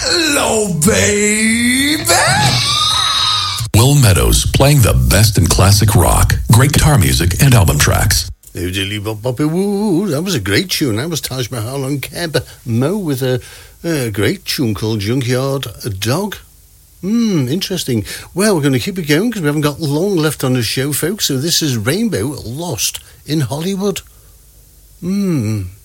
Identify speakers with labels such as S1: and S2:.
S1: Hello, baby!
S2: Will Meadows, playing the best in classic rock, great guitar music, and album tracks.
S3: That was a great tune. That was Taj Mahal and Keb Mo with a great tune called Junkyard Dog. Interesting. Well, we're going to keep it going because we haven't got long left on the show, folks. So this is Rainbow, Lost in Hollywood.